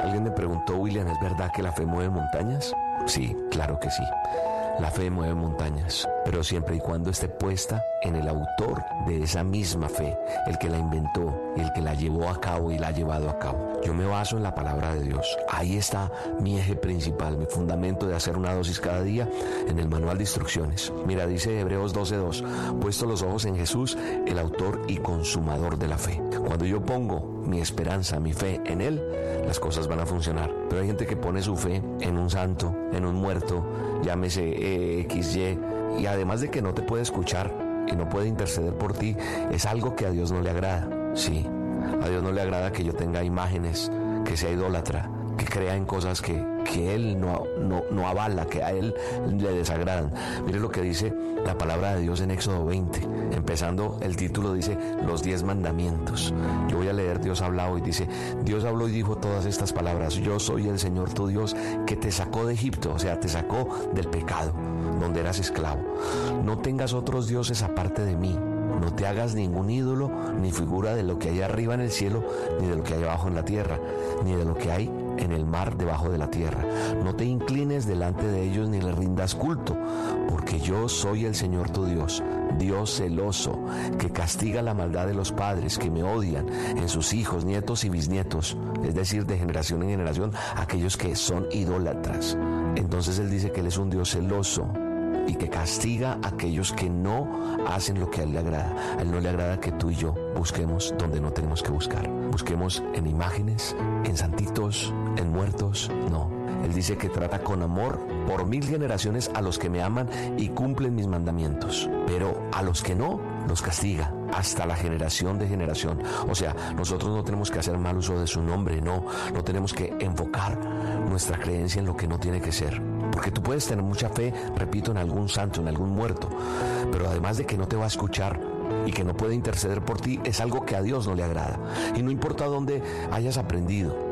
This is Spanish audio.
Alguien me preguntó, William, ¿es verdad que la fe mueve montañas? Sí, claro que sí. La fe mueve montañas, pero siempre y cuando esté puesta en el autor de esa misma fe, el que la inventó, el que la llevó a cabo y la ha llevado a cabo. Yo me baso en la palabra de Dios. Ahí está mi eje principal, mi fundamento de hacer una dosis cada día en el manual de instrucciones. Mira, dice Hebreos 12:2, puesto los ojos en Jesús, el autor y consumador de la fe. Cuando yo pongo mi esperanza, mi fe en Él, las cosas van a funcionar. Pero hay gente que pone su fe en un santo, en un muerto, llámese XY, y además de que no te puede escuchar y no puede interceder por ti, es algo que a Dios no le agrada. Sí, a Dios no le agrada que yo tenga imágenes, que sea idólatra, que crea en cosas que Él no avala, que a Él le desagradan. Mire lo que dice la palabra de Dios en Éxodo 20. Empezando el título dice, los 10 mandamientos. Yo voy a leer, Dios habla hoy, dice, Dios habló y dijo todas estas palabras. Yo soy el Señor tu Dios que te sacó de Egipto, o sea, te sacó del pecado, donde eras esclavo. No tengas otros dioses aparte de mí. No te hagas ningún ídolo, ni figura de lo que hay arriba en el cielo, ni de lo que hay abajo en la tierra, ni de lo que hay en el mar debajo de la tierra. No te inclines delante de ellos ni les rindas culto, porque yo soy el Señor tu Dios, Dios celoso, que castiga la maldad de los padres que me odian en sus hijos, nietos y bisnietos, es decir, de generación en generación, aquellos que son idólatras. Entonces Él dice que Él es un Dios celoso y que castiga a aquellos que no hacen lo que a Él le agrada. A Él no le agrada que tú y yo busquemos donde no tenemos que buscar. Busquemos en imágenes, en santitos, en muertos. No. Él dice que trata con amor por 1000 generaciones a los que me aman y cumplen mis mandamientos. Pero a los que no, los castiga hasta la generación de generación. O sea, nosotros no tenemos que hacer mal uso de su nombre, no tenemos que enfocar nuestra creencia en lo que no tiene que ser. Porque tú puedes tener mucha fe, repito, en algún santo, en algún muerto, pero además de que no te va a escuchar y que no puede interceder por ti, es algo que a Dios no le agrada. Y no importa dónde hayas aprendido,